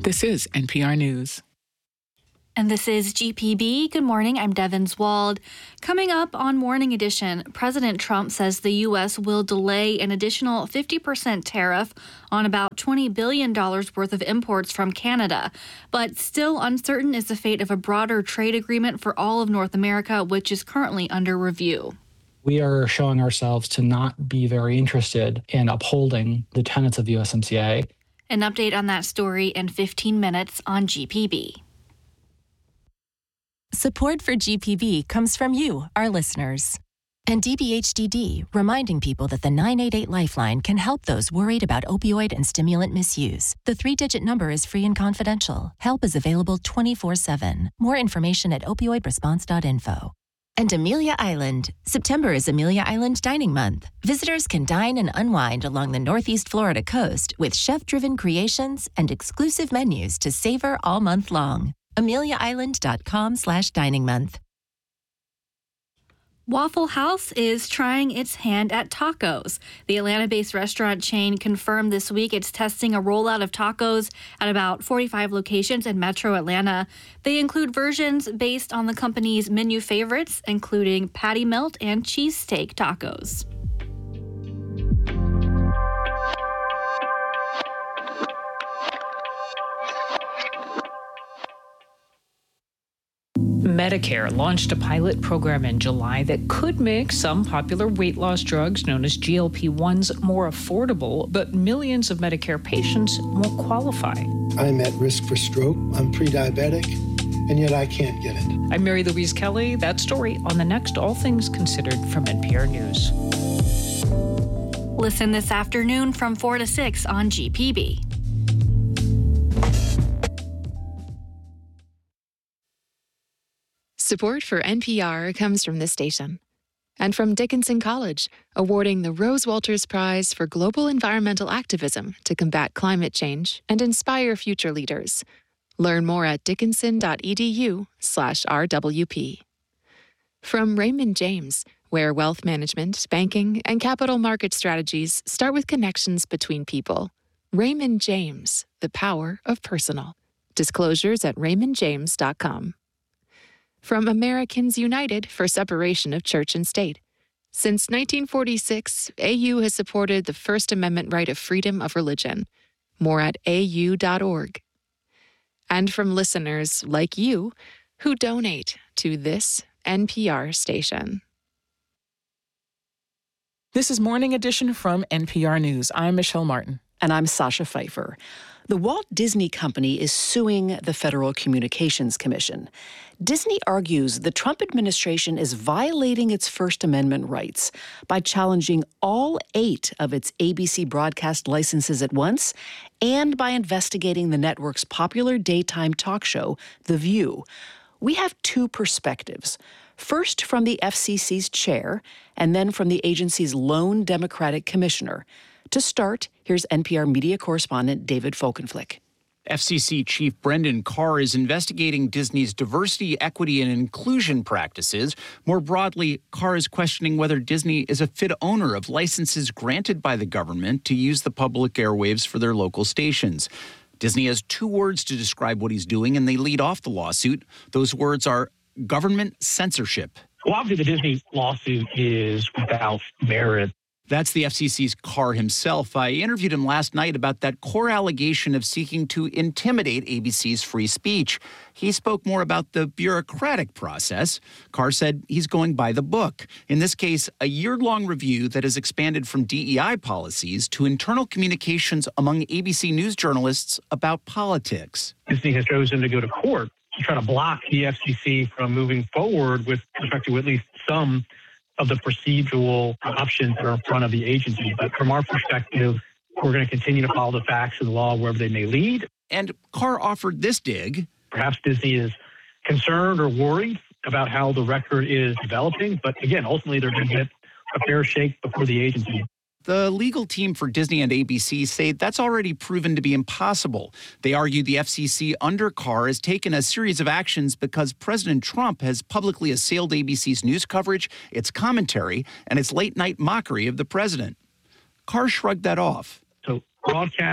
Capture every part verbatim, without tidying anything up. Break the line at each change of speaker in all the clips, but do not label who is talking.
This is N P R News.
And this is G P B. Good morning, I'm Devin Wald. Coming up on Morning Edition, President Trump says the U S will delay an additional fifty percent tariff on about twenty billion dollars worth of imports from Canada. But still uncertain is the fate of a broader trade agreement for all of North America, which is currently under review.
We are showing ourselves to not be very interested in upholding the tenets of U S M C A.
An update on that story in fifteen minutes on G P B.
Support for G P B comes from you, our listeners. And D B H D D, reminding people that the nine eight eight Lifeline can help those worried about opioid and stimulant misuse. The three-digit number is free and confidential. Help is available twenty-four seven. More information at opioid response dot info. And Amelia Island. September is Amelia Island Dining Month. Visitors can dine and unwind along the Northeast Florida coast with chef-driven creations and exclusive menus to savor all month long. amelia island dot com slash dining month.
Waffle House is trying its hand at tacos. The Atlanta-based restaurant chain confirmed this week it's testing a rollout of tacos at about forty-five locations in Metro Atlanta. They include versions based on the company's menu favorites, including patty melt and cheesesteak tacos.
Medicare launched a pilot program in July that could make some popular weight loss drugs known as G L P ones more affordable, but millions of Medicare patients won't qualify.
I'm at risk for stroke, I'm pre-diabetic, and yet I can't get it.
I'm Mary Louise Kelly. That story on the next All Things Considered from N P R News.
Listen this afternoon from four to six on G P B.
Support for N P R comes from this station and from Dickinson College, awarding the Rose Walters Prize for Global Environmental Activism to combat climate change and inspire future leaders. Learn more at dickinson.edu slash RWP. From Raymond James, where wealth management, banking, and capital market strategies start with connections between people. Raymond James, the power of personal. Disclosures at raymond james dot com. From Americans United for Separation of Church and State. Since nineteen forty-six, A U has supported the First Amendment right of freedom of religion. More at A U dot org. And from listeners like you who donate to this N P R station.
This is Morning Edition from N P R News. I'm Michelle Martin.
And I'm Sasha Pfeiffer. The Walt Disney Company is suing the Federal Communications Commission. Disney argues the Trump administration is violating its First Amendment rights by challenging all eight of its A B C broadcast licenses at once and by investigating the network's popular daytime talk show, The View. We have two perspectives. First from the F C C's chair, and then from the agency's lone Democratic commissioner. To start, here's N P R media correspondent David Folkenflik.
F C C Chief Brendan Carr is investigating Disney's diversity, equity, and inclusion practices. More broadly, Carr is questioning whether Disney is a fit owner of licenses granted by the government to use the public airwaves for their local stations. Disney has two words to describe what he's doing, and they lead off the lawsuit. Those words are government censorship.
Well, obviously, the Disney lawsuit is without merit.
That's the F C C's Carr himself. I interviewed him last night about that core allegation of seeking to intimidate A B C's free speech. He spoke more about the bureaucratic process. Carr said he's going by the book. In this case, a year-long review that has expanded from D E I policies to internal communications among A B C News journalists about politics.
Disney has chosen to go to court to try to block the F C C from moving forward with respect to at least some of the procedural options that are in front of the agency. But from our perspective, we're going to continue to follow the facts of the law wherever they may lead.
And Carr offered this dig.
Perhaps Disney is concerned or worried about how the record is developing. But again, ultimately, they're going to get a fair shake before the agency.
The legal team for Disney and A B C say that's already proven to be impossible. They argue the F C C under Carr has taken a series of actions because President Trump has publicly assailed A B C's news coverage, its commentary, and its late-night mockery of the president. Carr shrugged that off.
So broadcast is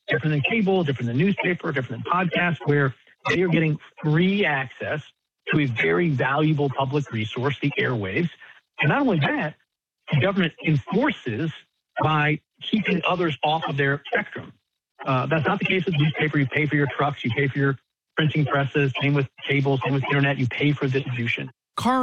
different than cable, different than newspaper, different than podcast, where they are getting free access to a very valuable public resource, the airwaves. And not only that, the government enforces by keeping others off of their spectrum. Uh, that's not the case with newspaper. You pay for your trucks, you pay for your printing presses, same with cable, same with internet, you pay for distribution.
Car